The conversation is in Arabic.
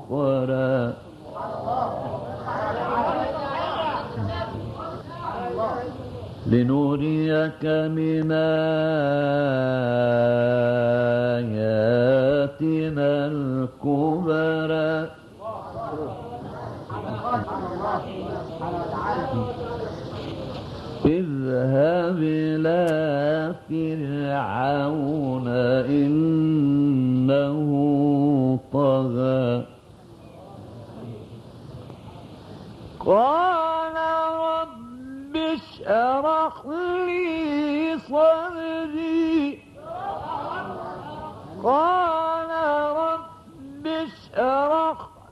أخرى لنريك من آياتنا الكبرى اذهب إلى فرعون إنه طغى قال رب اشرح لي صدري